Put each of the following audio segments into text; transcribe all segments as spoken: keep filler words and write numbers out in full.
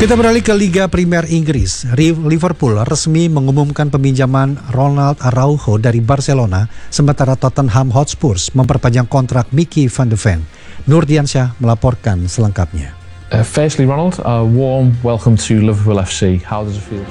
Kita beralih ke Liga Premier Inggris. Liverpool resmi mengumumkan peminjaman Ronald Araujo dari Barcelona, sementara Tottenham Hotspur memperpanjang kontrak Mickey van de Ven. Nurdiansyah melaporkan selengkapnya. Uh, firstly, Ronald, a warm welcome to Liverpool F C. How does it feel?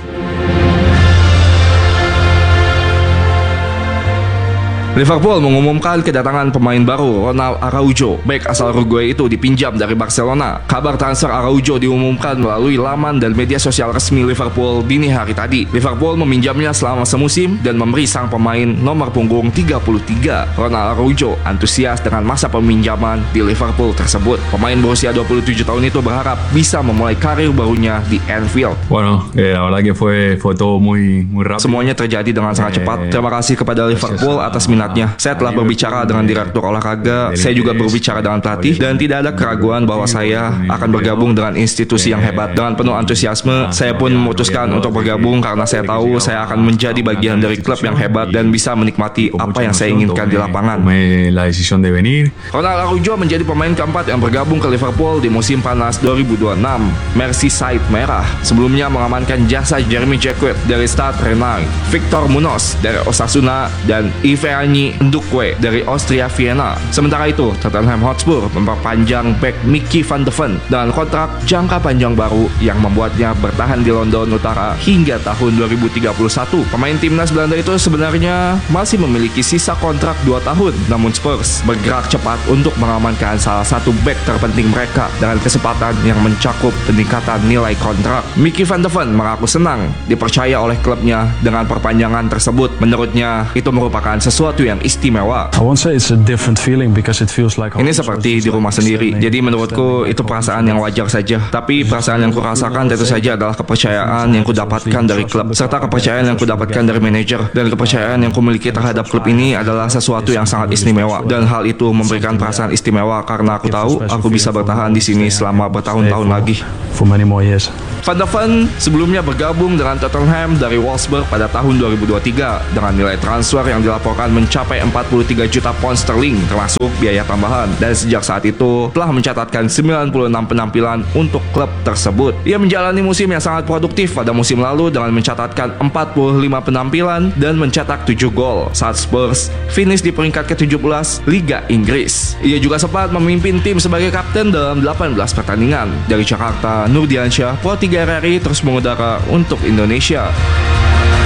Liverpool mengumumkan kedatangan pemain baru Ronald Araujo. Bek asal Uruguay itu dipinjam dari Barcelona. Kabar transfer Araujo diumumkan melalui laman dan media sosial resmi Liverpool dini hari tadi. Liverpool meminjamnya selama semusim dan memberi sang pemain nomor punggung tiga puluh tiga. Ronald Araujo antusias dengan masa peminjaman di Liverpool tersebut. Pemain berusia dua puluh tujuh tahun itu berharap bisa memulai karir barunya di Anfield. Bueno, eh, la verdad que fue fue todo muy muy rápido. Semuanya terjadi dengan sangat cepat. Terima kasih kepada Liverpool atas minat. Saya telah berbicara dengan direktur olahraga, saya juga berbicara dengan pelatih, dan tidak ada keraguan bahwa saya akan bergabung dengan institusi yang hebat. Dengan penuh antusiasme, saya pun memutuskan untuk bergabung karena saya tahu saya akan menjadi bagian dari klub yang hebat dan bisa menikmati apa yang saya inginkan di lapangan. Ronald Araujo menjadi pemain keempat yang bergabung ke Liverpool di musim panas dua ribu dua puluh enam. Merseyside Merah sebelumnya mengamankan jasa Jeremy Jacquet dari Stade Rennais, Victor Munoz dari Osasuna, dan Ivan Ndukwe dari Austria Vienna. Sementara itu, Tottenham Hotspur memperpanjang bek Mickey van de Ven dengan kontrak jangka panjang baru yang membuatnya bertahan di London Utara hingga tahun dua ribu tiga puluh satu. Pemain timnas Belanda itu sebenarnya masih memiliki sisa kontrak dua tahun, namun Spurs bergerak cepat untuk mengamankan salah satu bek terpenting mereka dengan kesempatan yang mencakup peningkatan nilai kontrak. Mickey van de Ven mengaku senang dipercaya oleh klubnya dengan perpanjangan tersebut. Menurutnya, itu merupakan sesuatu yang istimewa. Ini seperti di rumah sendiri. Jadi menurutku itu perasaan yang wajar saja. Tapi perasaan yang kurasakan tentu saja adalah kepercayaan yang kudapatkan dari klub, serta kepercayaan yang kudapatkan dari manajer, dan kepercayaan yang kumiliki terhadap klub ini adalah sesuatu yang sangat istimewa. Dan hal itu memberikan perasaan istimewa karena aku tahu aku bisa bertahan di sini selama bertahun-tahun lagi. Van de Ven sebelumnya bergabung dengan Tottenham dari Wolfsburg pada tahun dua ribu dua puluh tiga dengan nilai transfer yang dilaporkan mencapai empat puluh tiga juta pound sterling termasuk biaya tambahan, dan sejak saat itu telah mencatatkan sembilan puluh enam penampilan untuk klub tersebut. Ia menjalani musim yang sangat produktif pada musim lalu dengan mencatatkan empat puluh lima penampilan dan mencetak tujuh gol saat Spurs finish di peringkat ke tujuh belas Liga Inggris. Ia juga sempat memimpin tim sebagai kapten dalam delapan belas pertandingan. Dari Jakarta, Nurdiansyah, Pro tiga R R I terus mengudara untuk Indonesia.